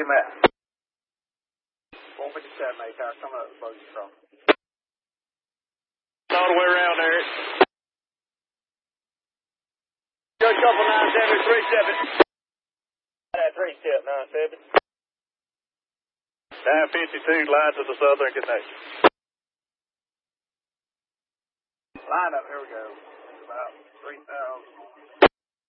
him at? 157, mate. Car coming up the boat from. All the way around there. Go couple 9737. That 3-step 97. 952, line to the southern connection. Line up, here we go. About 3,000.